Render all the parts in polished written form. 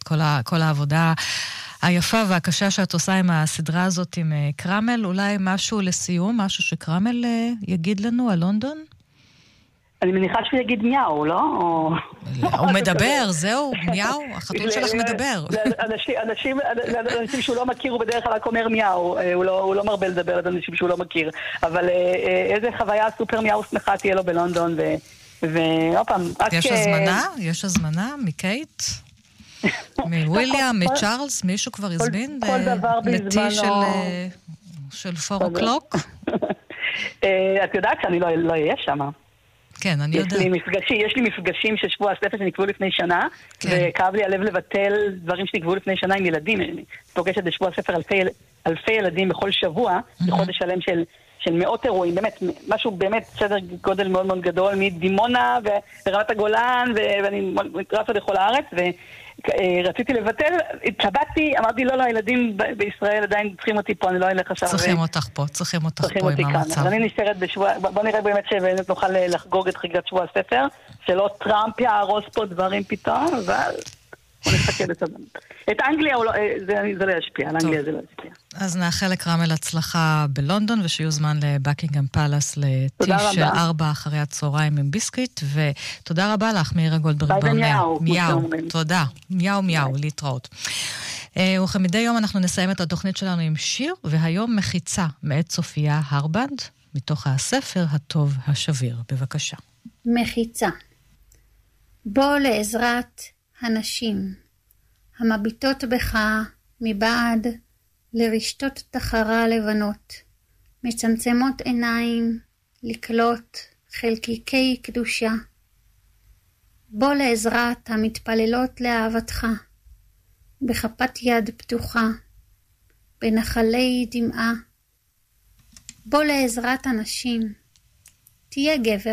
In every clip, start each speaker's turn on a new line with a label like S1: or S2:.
S1: כל העבודה היפה והקשה שאת עושה עם הסדרה הזאת עם קרמל. אולי משהו לסיום, משהו שקרמל יגיד לנו על לונדון?
S2: אני מניחה שהוא יגיד מיאו, לא?
S1: הוא מדבר, זהו, מיאו, החתול שלך מדבר.
S2: אנשים שהוא לא מכיר, הוא בדרך כלל רק אומר מיאו, הוא לא מרבה לדבר על אנשים שהוא לא מכיר, אבל איזה חוויה סופר מיאו שמחה תהיה לו בלונדון, ועוד פעם, רק...
S1: יש הזמנה מקייט? מוויליאם, מצ'ארלס, מישהו כבר הזמין?
S2: כל דבר בזמנו.
S1: של 4 o'clock?
S2: את יודעת שאני לא אהיה שם.
S1: כן, אני יודע.
S2: יש לי מפגשים של שבוע הספר שנקבעו לפני שנה, וכאב לי הלב לבטל דברים שנקבעו לפני שנה עם ילדים. אני פוגשת בשבוע הספר אלפי ילדים בכל שבוע, בחודש שלם של מאות אירועים, באמת, משהו באמת סדר גודל מאוד מאוד גדול, מדימונה ורמת הגולן, ואני רצה לכל הארץ, ורציתי לבטל, התלבטתי, אמרתי, לא, הילדים בישראל עדיין צריכים אותי פה, אני לא אלך עכשיו.
S1: צריכים אותך פה עם המצב.
S2: אני נשארת בשבוע, בוא נראה באמת שבאמת נוכל לחגוג את חגיגת שבוע הספר, שלא טראמפ יהרוס פה דברים פתאום, אבל הוא נסתכל את אנגליה, זה לא ישפיע, על אנגליה זה לא ישפיע.
S1: אז נאחל לקרמל הצלחה בלונדון, ושיהיו זמן לבקינגהאם פלאס לטי של 4 אחרי הצהריים עם ביסקיט, ותודה רבה לך, מאירה גולדברג ברנע. מיהו, תודה. מיהו, להתראות. וכמדי יום אנחנו נסיים את התוכנית שלנו עם שיר, והיום מחיצה מאת סופיה הרבנד, מתוך הספר הטוב השביר. בבקשה.
S3: מחיצה. בוא לעזרת הנשים, המביטות בך מבעד לרשתות תחרה לבנות, מצמצמות עיניים לקלוט חלקיקי קדושה. בוא לעזרת המתפללות לאהבתך, בכפת יד פתוחה, בנחלי דמעה. בוא לעזרת הנשים, תהיה גבר.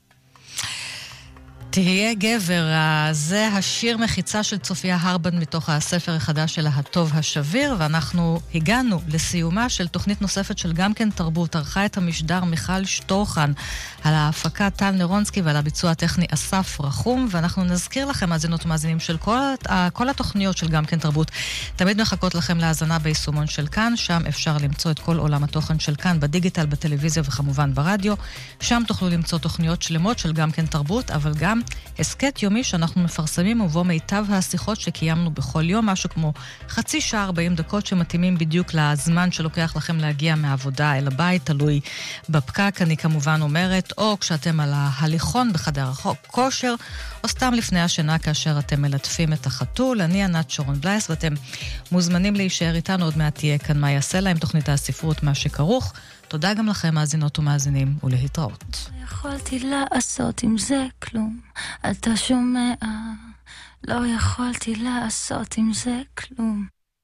S1: תהיה גבר, זה השיר מחיצה של צופיה הרבנד מתוך הספר החדש שלה הטוב השביר, ואנחנו הגענו לסיומה של תוכנית נוספת של גם כן תרבות. ערכה את המשדר מיכל שטורחן, על ההפקה טל נרונסקי ועל הביצוע הטכני אסף רחום, ואנחנו נזכיר לכם מאזינות ומאזינים של כל התוכניות של גם כן תרבות. תמיד מחכות לכם להאזנה ביישומון של כאן, שם אפשר למצוא את כל עולם התוכן של כאן בדיגיטל, בטלוויזיה וכמובן ברדיו. שם תוכלו למצוא תוכניות שלמות של גם כן תרבות, אבל גם הסקט יומי שאנחנו מפרסמים ובו מיטב השיחות שקיימנו בכל יום, משהו כמו חצי שעה 40 דקות שמתאימים בדיוק לזמן שלוקח לכם להגיע מהעבודה אל הבית, תלוי בפקק, אני כמובן אומרת, או כשאתם על ההליכון בחדר כושר, או סתם לפני השינה כאשר אתם מלטפים את החתול. אני ענת שרון בלייס, ואתם מוזמנים להישאר איתנו, עוד מעט תהיה כאן מה יעשה להם, תוכנית הספרות מה שכרוך. תודה גם לכם מאזינות ומאזינים, ולהתראות.
S4: לא יכולתי לעשות עם זה כלום, אתה שומע? לא יכולתי לעשות עם זה כלום.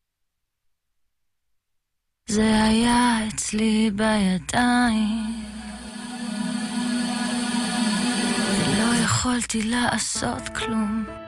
S4: זה היה אצלי בידיים, ולא יכולתי לעשות כלום.